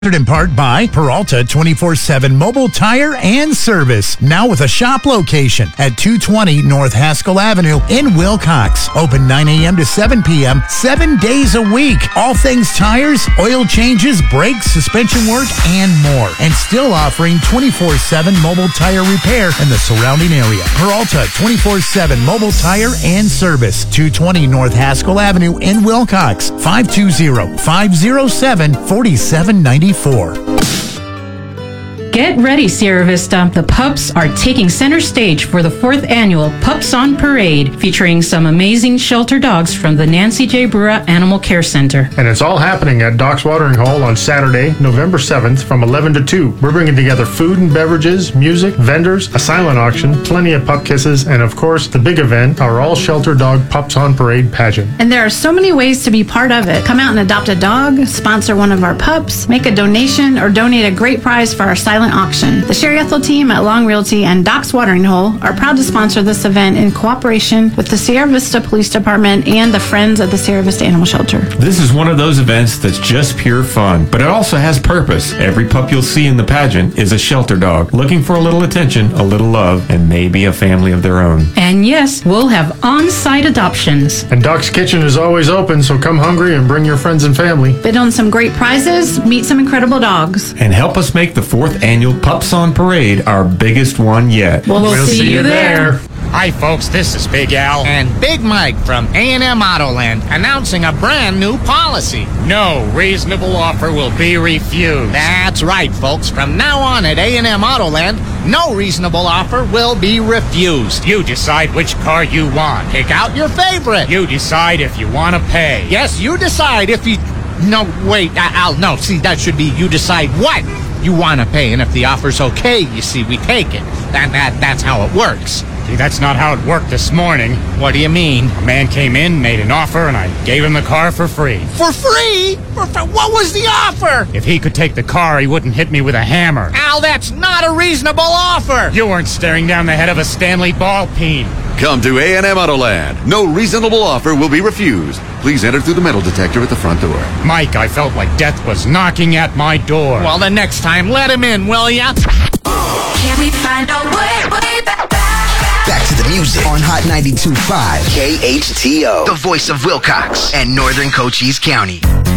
In part by Peralta 24/7 Mobile Tire and Service. Now with a shop location at 220 North Haskell Avenue in Wilcox. Open 9 a.m. to 7 p.m. 7 days a week. All things tires, oil changes, brakes, suspension work, and more. And still offering 24/7 mobile tire repair in the surrounding area. Peralta 24/7 Mobile Tire and Service. 220 North Haskell Avenue in Wilcox. 520-507-4794. Get ready, Sierra Vista. The pups are taking center stage for the 4th annual Pups on Parade, featuring some amazing shelter dogs from the Nancy J. Brura Animal Care Center. And it's all happening at Doc's Watering Hole on Saturday, November 7th from 11 to 2. We're bringing together food and beverages, music, vendors, a silent auction, plenty of pup kisses, and of course, the big event, our all-shelter dog Pups on Parade pageant. And there are so many ways to be part of it. Come out and adopt a dog, sponsor one of our pups, make a donation, or donate a great prize for our silent auction. The Sherry Ethel team at Long Realty and Doc's Watering Hole are proud to sponsor this event in cooperation with the Sierra Vista Police Department and the Friends of the Sierra Vista Animal Shelter. This is one of those events that's just pure fun, but it also has purpose. Every pup you'll see in the pageant is a shelter dog, looking for a little attention, a little love, and maybe a family of their own. And yes, we'll have on-site adoptions. And Doc's Kitchen is always open, so come hungry and bring your friends and family. Bid on some great prizes, meet some incredible dogs. And help us make the 4th annual Pups on Parade our biggest one yet. We'll see you there. Hi folks, this is Big Al and Big Mike from A&M Autoland announcing a brand new policy. No reasonable offer will be refused. That's right, folks. From now on at A&M Autoland, no reasonable offer will be refused. You decide which car you want. Pick out your favorite. You decide if you want to pay. Yes, you decide if you... No, wait, Al, no, see, that should be you decide what you want to pay, and if the offer's okay, you see, we take it. That's how it works. See, that's not how it worked this morning. What do you mean? A man came in, made an offer, and I gave him the car for free. For free? What was the offer? If he could take the car, he wouldn't hit me with a hammer. Al, that's not a reasonable offer. You weren't staring down the head of a Stanley ball peen. Come to A&M Autoland. No reasonable offer will be refused. Please enter through the metal detector at the front door. Mike, I felt like death was knocking at my door. Well, the next time, let him in, will ya? Can we find a way back? Back to the music on Hot 92.5 KHTO, the voice of Wilcox and Northern Cochise County.